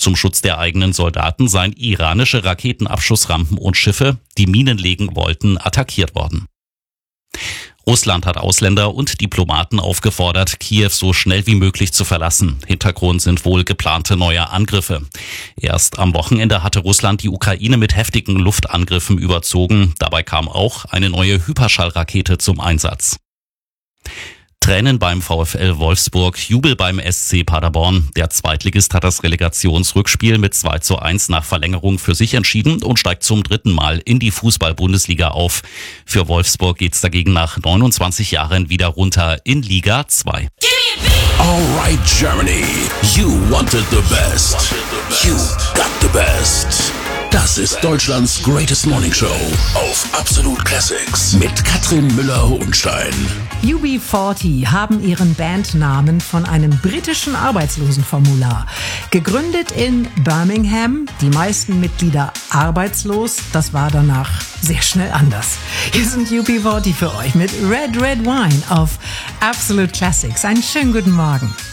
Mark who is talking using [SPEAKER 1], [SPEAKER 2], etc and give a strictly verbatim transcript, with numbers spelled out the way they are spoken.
[SPEAKER 1] Zum Schutz der eigenen Soldaten seien iranische Raketenabschussrampen und Schiffe, die Minen legen wollten, attackiert worden. Russland hat Ausländer und Diplomaten aufgefordert, Kiew so schnell wie möglich zu verlassen. Hintergrund sind wohl geplante neue Angriffe. Erst am Wochenende hatte Russland die Ukraine mit heftigen Luftangriffen überzogen. Dabei kam auch eine neue Hyperschallrakete zum Einsatz. Tränen beim VfL Wolfsburg, Jubel beim S C Paderborn. Der Zweitligist hat das Relegationsrückspiel mit zwei zu eins nach Verlängerung für sich entschieden und steigt zum dritten Mal in die Fußball-Bundesliga auf. Für Wolfsburg geht's dagegen nach neunundzwanzig Jahren wieder runter in Liga zwei.
[SPEAKER 2] Alright Germany, you wanted the best. You got the best. Das ist Deutschlands Greatest Morning Show auf Absolute Classics mit Katrin Müller-Hohenstein.
[SPEAKER 3] U B vierzig haben ihren Bandnamen von einem britischen Arbeitslosenformular. Gegründet in Birmingham, die meisten Mitglieder arbeitslos, das war danach sehr schnell anders. Hier sind U B vierzig für euch mit Red Red Wine auf Absolute Classics. Einen schönen guten Morgen.